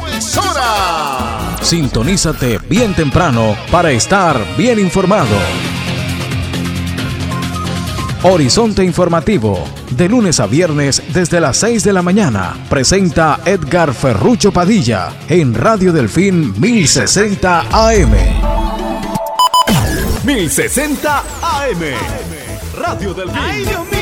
es hora. Sintonízate bien temprano para estar bien informado. Horizonte Informativo, de lunes a viernes desde las 6 de la mañana, presenta Edgar Ferrucho Padilla en Radio Delfín 1060 AM. 1060 AM. Radio Delfín. ¡Ay, Dios mío!